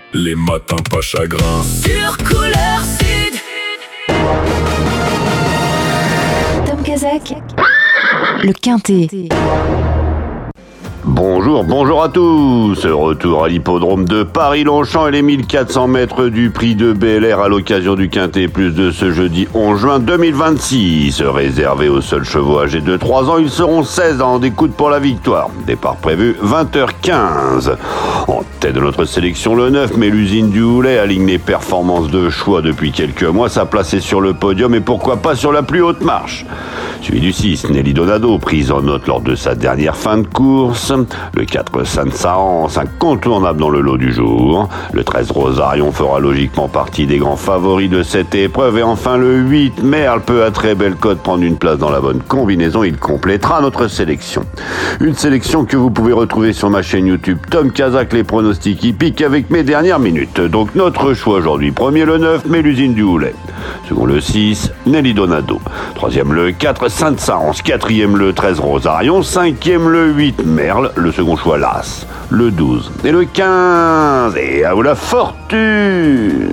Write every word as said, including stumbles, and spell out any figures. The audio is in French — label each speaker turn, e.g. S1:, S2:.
S1: Les matins pas chagrins.
S2: Sur Couleur Sud.
S3: Tom Kazak, le Quintet.
S4: Bonjour, bonjour à tous. Retour à l'hippodrome de Paris-Longchamp et les mille quatre cents mètres du prix de B L R à l'occasion du Quintet Plus de ce jeudi onze juin deux mille vingt-six. Réservé aux seuls chevaux âgés de trois ans, ils seront seize en découte pour la victoire. Départ prévu vingt heures quinze. En tête de notre sélection, le neuf, Mélusine du Houlet, aligne les performances de choix depuis quelques mois. Sa place est sur le podium et pourquoi pas sur la plus haute marche. Suivi du six, Nelly Donado, prise en note lors de sa dernière fin de course. Le quatre, Sainte Sarance, incontournable dans le lot du jour. Le treize, Rosarion, fera logiquement partie des grands favoris de cette épreuve. Et enfin le huit, Merle peut à très belle cote prendre une place dans la bonne combinaison. Il complétera notre sélection. Une sélection que vous pouvez retrouver sur ma chaîne YouTube Tom Kazak, les pronostics hippiques avec mes dernières minutes. Donc notre choix aujourd'hui. Premier le neuf, Mélusine du Houlet. Second le six, Nelly Donado. Troisième le quatre, Sainte Sarance. Quatrième le treize, Rosarion. Cinquième le huit, Merle. Le second choix, l'As. Le douze et le quinze. Et à vous la fortune!